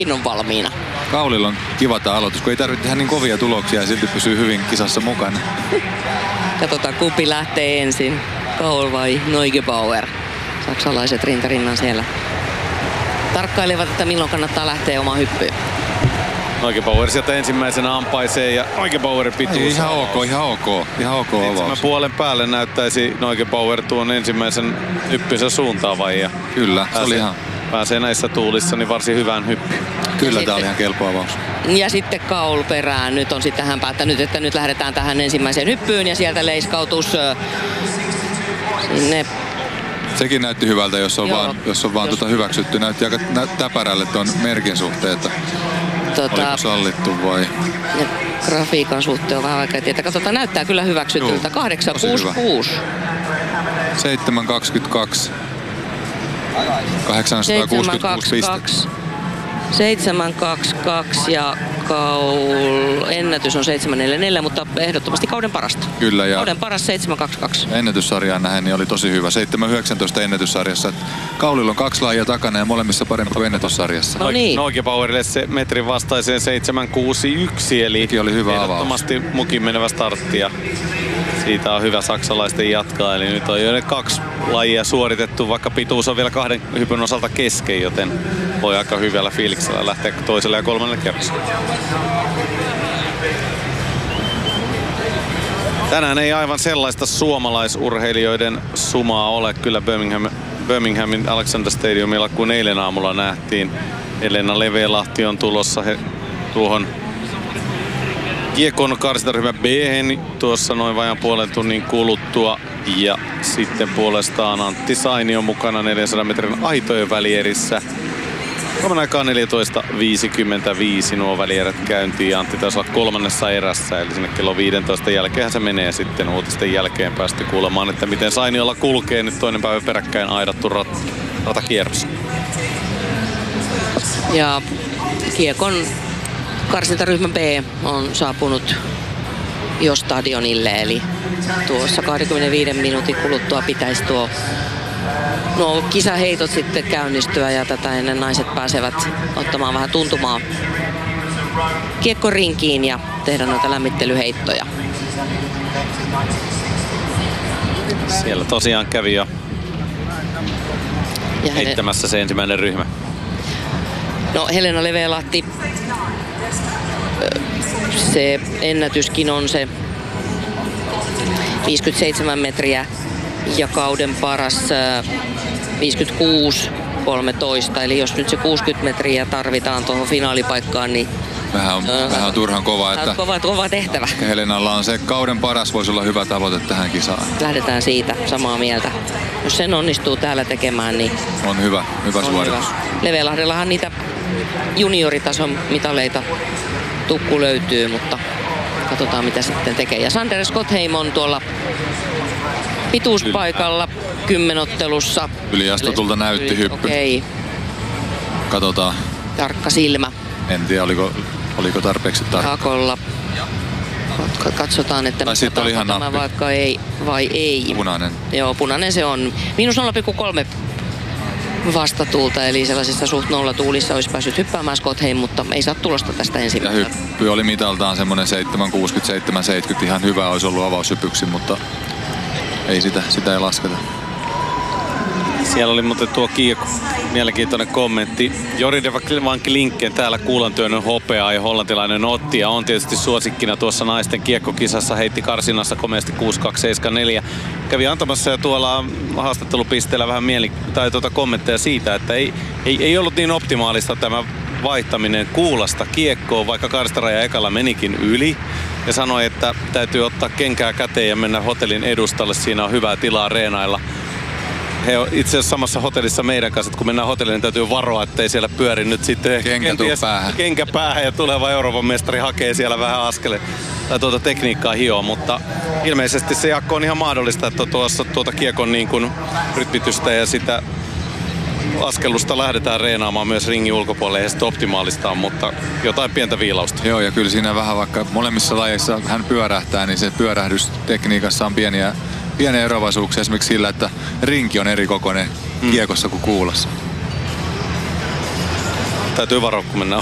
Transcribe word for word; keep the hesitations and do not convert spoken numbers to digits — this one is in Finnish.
on valmiina. Kaulilla on kiva tämä aloitus, kun ei tarvitse tehdä niin kovia tuloksia ja silti pysyy hyvin kisassa mukana. Katsotaan, kumpi lähtee ensin. Kaul vai Neugebauer? Saksalaiset rintarinnan siellä tarkkailevat, että milloin kannattaa lähteä omaan hyppyyn. Neugebauer sieltä ensimmäisenä ampaisee ja Neugebauerin pituus. Ei, ihan ok, ihan ok. Ihan ok avaus. Puolen päälle näyttäisi Neugebauer tuon ensimmäisen hyppynsä suuntaavan. Ja kyllä, se oli ihan... Pääsee näissä tuulissa niin varsin hyvään hyppyyn. Kyllä, tämä oli ihan kelpo avaus. Ja sitten Kaul perään. Nyt on sitten hän päättänyt, että nyt lähdetään tähän ensimmäiseen hyppyyn ja sieltä leiskautus sinne. Sekin näytti hyvältä, jos on Joo, vaan, jos on vaan jos... Tuota hyväksytty. Näytti aika nä- täpärälle tuon merkin suhteen, että tota... oliko sallittu vai... Ja grafiikan suhteen on vähän vaikea tietää. Katsotaan, näyttää kyllä hyväksytyltä. kahdeksan kuusi kuusi. seitsemän kaksikymmentäkaksi. kahdeksansataakuusikymmentäkuusi pistettä. seitsemän kaksikymmentäkaksi ja Kaul ennätys on seitsemän neljäkymmentäneljä, mutta ehdottomasti kauden parasta. Kyllä. Ja kauden paras seitsemän kaksikymmentäkaksi. Ennätyssarjaan nähden niin oli tosi hyvä. seitsemän yhdeksäntoista ennätyssarjassa. Kaulilla on kaksi lajia takana ja molemmissa parempi kuin ennätyssarjassa. No niin. Neugebauerille se metrin vastaiseen seitsemän kuusi yksi, eli sekin oli hyvä ehdottomasti avaus. Mukin menevä startti ja siitä on hyvä saksalaisten jatkaa. Eli nyt on jo kaksi lajia suoritettu, vaikka pituus on vielä kahden hypyn osalta kesken, joten voi aika hyvällä fiiliksellä lähteä toiselle ja kolmannelle kerrokselle. Tänään ei aivan sellaista suomalaisurheilijoiden sumaa ole kyllä Birmingham, Birminghamin Alexander Stadiumilla kuin eilen aamulla nähtiin. Elena Levelahti on tulossa he, tuohon kiekon karsintaryhmä B-hen tuossa noin vajaan puolen tunnin kuluttua. Ja sitten puolestaan Antti Saini on mukana neljänsadan metrin aitojen välierissä. Kolmen aikaa neljätoista viisikymmentäviisi nuo välierät käyntiin. Antti taisi olla kolmannessa erässä, eli sinne kello viisitoista jälkeen se menee sitten uutisten jälkeen päästä kuulemaan, että miten Sainiolla kulkee nyt toinen päivä peräkkäin aidattu rat, ratakierros. Ja kiekon karsintaryhmä B on saapunut jo stadionille, eli tuossa kaksikymmentäviisi minuutin kuluttua pitäisi tuo no, kisaheitot sitten käynnistyä ja tätä ennen naiset pääsevät ottamaan vähän tuntumaa kiekkorinkiin ja tehdä noita lämmittelyheittoja. Siellä tosiaan kävi jo ja heittämässä se ensimmäinen ryhmä. No Helena Levelahti, se ennätyskin on se viisikymmentäseitsemän metriä ja kauden paras viisikymmentäkuusi kolmetoista. Eli jos nyt se kuusikymmentä metriä tarvitaan tuohon finaalipaikkaan, niin vähän on, äh, vähän on turhan kova, että kova, kova tehtävä. Helenalla on se kauden paras, voisi olla hyvä tavoite tähän kisaan. Lähdetään siitä samaa mieltä. Jos sen onnistuu täällä tekemään, niin on hyvä, hyvä on suoritus. Hyvä. Levelahdellahan niitä junioritason mitaleita tukku löytyy, mutta katsotaan mitä sitten tekee. Ja Sander Skottheim on tuolla pituuspaikalla kymmenottelussa. Yliastutulta näytti hyppy. Okei. Okay. Katsotaan. Tarkka silmä. En tiedä, oliko, oliko tarpeeksi tarkka. Hakolla. Katsotaan, että mitä oli tämä vaikka ei vai ei. Punainen. Joo, punainen se on. Miinus nolla pilkku kolme vastatuulta, eli sellaisissa suht nollatuulissa olisi päässyt hyppäämään Skottheim, mutta ei saa tulosta tästä ensimmäisenä. Ja hyppy oli mitaltaan semmoinen seitsemän kuusikymmentä seitsemän seitsemänkymmentä, ihan hyvä olisi ollut avaushypyksi, mutta ei sitä, sitä ei lasketa. Siellä oli muuten tuo kiekko. Mielenkiintoinen kommentti. Joride van Klinken täällä kuulantyönnön hopeaa ja hollantilainen otti. Ja on tietysti suosikkina tuossa naisten kiekkokisassa. Heitti karsinassa komeasti kuusi kaksi seitsemän neljä. Kävi antamassa jo tuolla haastattelupisteellä vähän mieli, tai tuota kommentteja siitä, että ei, ei, ei ollut niin optimaalista tämä vaihtaminen kuulasta kiekkoon, vaikka karstaraja ekalla menikin yli. Ja sanoi, että täytyy ottaa kenkää käteen ja mennä hotellin edustalle. Siinä on hyvää tilaa reenailla. He on itse asiassa samassa hotellissa meidän kanssa, että kun mennään hotellille, niin täytyy varoa, ettei siellä pyöri nyt sitten kenkä päähän. Kenkä päähän ja tuleva Euroopan mestari hakee siellä vähän askele tai tuota tekniikkaa hioa, mutta ilmeisesti se Jaakko on ihan mahdollista, että tuossa tuota kiekon niin kuin rytmitystä ja sitä askellusta lähdetään reenaamaan myös ringin ulkopuolelle ja sitten optimaalista on, mutta jotain pientä viilausta. Joo, ja kyllä siinä vähän vaikka molemmissa lajeissa hän pyörähtää, niin se pyörähdystekniikassa on pieniä Pieniä eroavaisuuksia esimerkiksi sillä, että rinki on eri kokoinen mm. kiekossa kuin kuulassa. Täytyy varoa, kun mennään